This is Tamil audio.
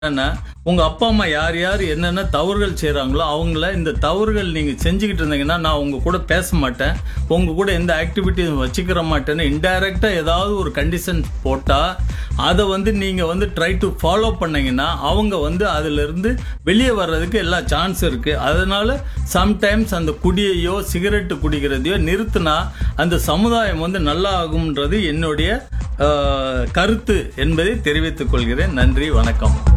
என்னன்னா, உங்க அப்பா அம்மா யார் யார் என்னென்ன தவறுகள் செய்றாங்களோ அவங்கள இந்த தவறுகள் நீங்க செஞ்சுக்கிட்டு இருந்தீங்கன்னா நான் உங்க கூட பேச மாட்டேன், உங்க கூட எந்த ஆக்டிவிட்டியும் வச்சுக்கிற மாட்டேன்னு இன்டைரக்டா ஏதாவது ஒரு கண்டிஷன் போட்டா அதை நீங்க ட்ரை டு ஃபாலோ பண்ணீங்கன்னா அவங்க அதுல இருந்து வெளியே வர்றதுக்கு எல்லா சான்ஸ் இருக்கு. அதனால சம்டைம்ஸ் அந்த குடியையோ சிகரெட் குடிக்கிறதையோ நிறுத்தினா அந்த சமுதாயம் நல்லா ஆகும்ன்றது என்னுடைய கருத்து என்பதை தெரிவித்துக் கொள்கிறேன். நன்றி, வணக்கம்.